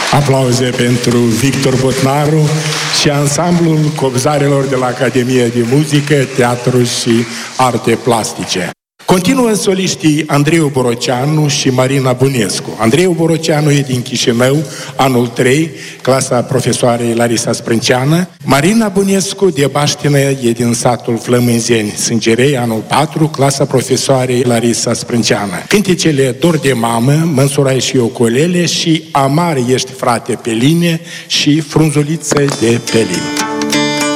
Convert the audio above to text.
Aplauze pentru Victor Botnaru și ansamblul cobzarilor de la Academia de Muzică, Teatru și Arte Plastice. Continuă soliștii Andreu Boroceanu și Marina Bunescu. Andreu Boroceanu e din Chișinău, anul 3, clasa profesoarei Larisa Sprânceană. Marina Bunescu de Baștină e din satul Flămânzeni, Sângerei, anul 4, clasa profesoarei Larisa Sprânceană. Cântecele Dor de mamă, Mănsurai și ocolele și Amar ești frate pe line și Frunzuliță de pelin.